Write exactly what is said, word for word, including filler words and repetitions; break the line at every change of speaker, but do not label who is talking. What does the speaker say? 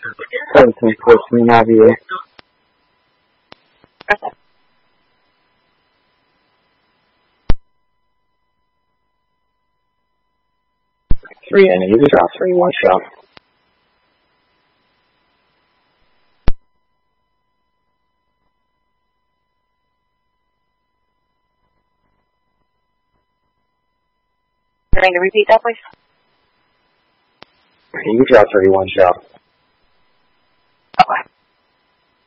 seventeen fourteen Avenue. Three and user drop three one shot.
Can I repeat that, please?
You drop thirty-one shot.